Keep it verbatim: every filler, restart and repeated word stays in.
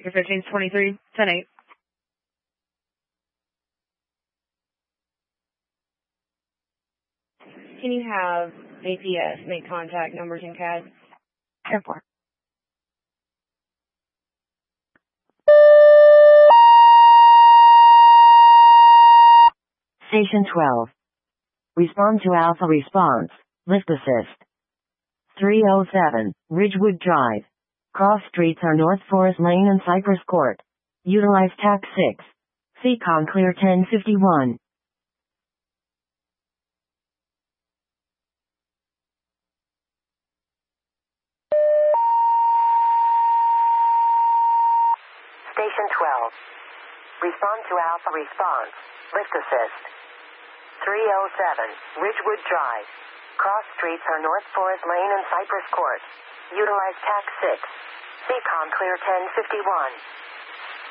Your fifteen twenty-three, ten eight. Can you have A P S make contact numbers in C A D? ten four. Station twelve. Respond to Alpha Response. Lift Assist. three oh seven, Ridgewood Drive. Cross streets are North Forest Lane and Cypress Court. Utilize T A C six. C COM clear ten fifty-one. Station twelve. Respond to Alpha Response. Lift Assist. three oh seven, Ridgewood Drive. Cross streets are North Forest Lane and Cypress Court. Utilize T A C six. C COM clear ten fifty-one.